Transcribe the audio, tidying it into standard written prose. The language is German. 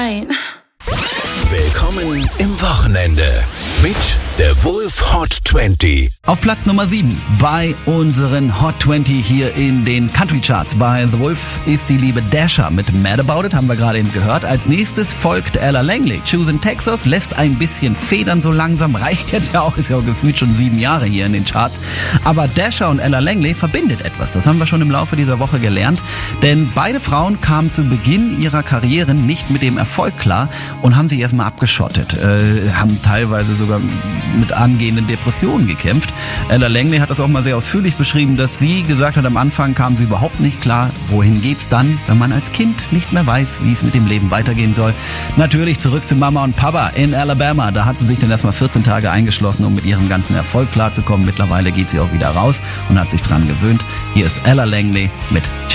Willkommen im Wochenende mit der Wolf Hot 20. Auf Platz Nummer 7 bei unseren Hot 20 hier in den Country Charts bei The Wolf ist die liebe Dasha mit Mad About It, haben wir gerade eben gehört. Als nächstes folgt Ella Langley. Choosing Texas lässt ein bisschen federn so langsam, reicht jetzt ja auch, ist ja auch gefühlt schon 7 Jahre hier in den Charts. Aber Dasha und Ella Langley verbindet etwas, das haben wir schon im Laufe dieser Woche gelernt, denn beide Frauen kamen zu Beginn ihrer Karrieren nicht mit dem Erfolg klar und haben sich erstmal abgeschottet, haben teilweise sogar mit angehenden Depressionen gekämpft. Ella Langley hat das auch mal sehr ausführlich beschrieben, dass sie gesagt hat, am Anfang kam sie überhaupt nicht klar, wohin geht's dann, wenn man als Kind nicht mehr weiß, wie es mit dem Leben weitergehen soll. Natürlich zurück zu Mama und Papa in Alabama. Da hat sie sich dann erstmal 14 Tage eingeschlossen, um mit ihrem ganzen Erfolg klarzukommen. Mittlerweile geht sie auch wieder raus und hat sich dran gewöhnt. Hier ist Ella Langley mit